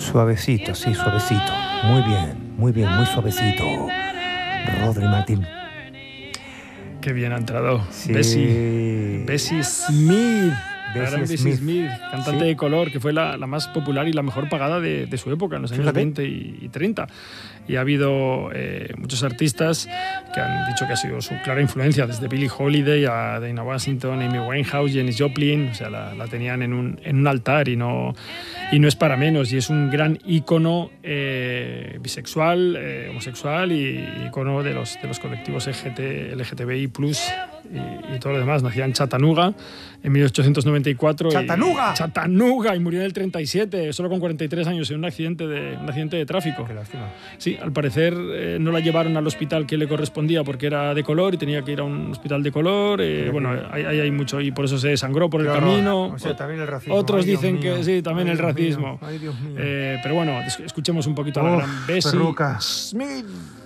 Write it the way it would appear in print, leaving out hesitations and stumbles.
Suavecito, sí, suavecito. Muy bien, muy suavecito. Rodri Martín. Qué bien ha entrado. Sí. Bessie Smith. Bessie Smith, cantante de color, que fue la más popular y la mejor pagada de su época, en los años 20 y 30. Y ha habido muchos artistas que han dicho que ha sido su clara influencia, desde Billie Holiday a Dinah Washington, Amy Winehouse, Janis Joplin. O sea, la tenían en un altar y no es para menos. Y es un gran ícono bisexual, homosexual y ícono de los colectivos LGTBI+, y todo lo demás. Nacía en Chattanooga en 1894. ¡Chattanooga! Y murió en el 37, solo con 43 años, en un accidente de tráfico. Qué lástima. Sí, al parecer no la llevaron al hospital que le correspondía porque era de color y tenía que ir a un hospital de color. Bueno, hay mucho, y por eso se desangró por el camino. O sea, también el racismo. Otros dicen que sí, también el racismo. Ay, Dios mío. Pero bueno, escuchemos un poquito a la gran Bessie Smith.